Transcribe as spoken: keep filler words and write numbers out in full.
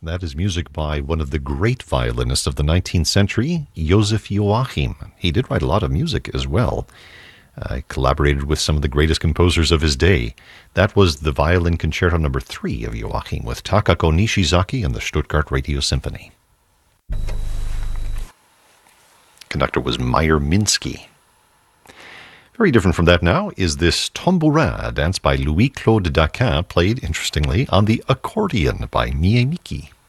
That is music by one of the great violinists of the nineteenth century, Joseph Joachim. He did write a lot of music as well. Uh, collaborated with some of the greatest composers of his day. That was the Violin Concerto Number Three of Joachim with Takako Nishizaki and the Stuttgart Radio Symphony. Conductor was Meyer Minsky. Very different from that now is this Tambourin, a dance by Louis-Claude Daquin, played, interestingly, on the accordion by Mie Miki.